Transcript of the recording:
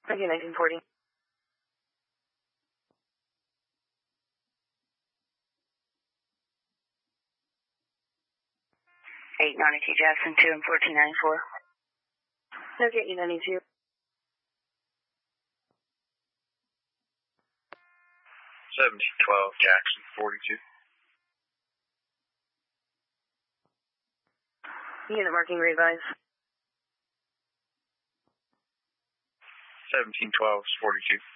Okay, 1940. 892 Jackson 2 and 1494. Okay, 892. 1712 Jackson 42. Unit marking revise. 1712 is 42.